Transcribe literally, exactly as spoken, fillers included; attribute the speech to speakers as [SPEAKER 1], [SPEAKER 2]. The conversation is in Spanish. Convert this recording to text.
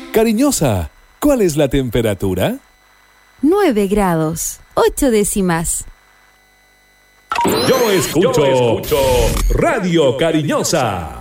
[SPEAKER 1] Cariñosa, ¿cuál es la temperatura?
[SPEAKER 2] nueve grados, ocho décimas.
[SPEAKER 1] Yo escucho, Yo escucho Radio Cariñosa.